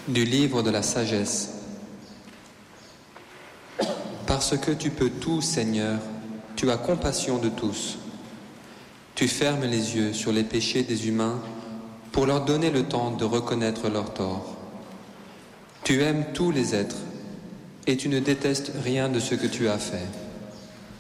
Du livre de la sagesse. Parce que tu peux tout, Seigneur, tu as compassion de tous. Tu fermes les yeux sur les péchés des humains pour leur donner le temps de reconnaître leurs torts. Tu aimes tous les êtres et tu ne détestes rien de ce que tu as fait.